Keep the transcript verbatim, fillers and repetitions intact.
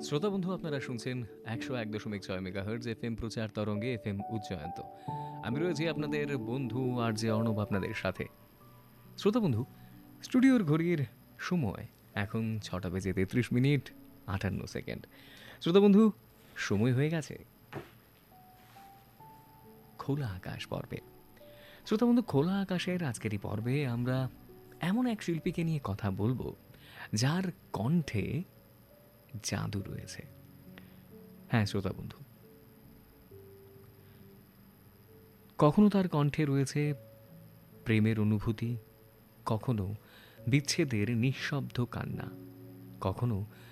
শ্রোতা বন্ধু, আপনারা শুনছেন একশো এক দশমিক ছয় মেগাহার্জ এফ এম প্রচার তরঙ্গে এফ এম উজ্জয়ন্ত। আমি রয়েছি আপনাদের বন্ধু আর যে অর্ণব আপনাদের সাথে। শ্রোতা বন্ধু, স্টুডিওর ঘড়ির সময় এখন ছটা বেজে তেত্রিশ মিনিট আটান্ন সেকেন্ড। শ্রোতা বন্ধু, সময় হয়ে গেছে খোলা আকাশ পর্বে। শ্রোতা বন্ধু, খোলা আকাশের আজকের এই পর্বে আমরা এমন এক শিল্পীকে নিয়ে কথা বলবো যার কণ্ঠে জাদু রয়েছে। হ্যাঁ শ্রোতা বন্ধু, কখনো তার কণ্ঠে রয়েছে প্রেমের অনুভূতি, কখনো বিচ্ছেদের নিঃশব্দ কান্না, কখনো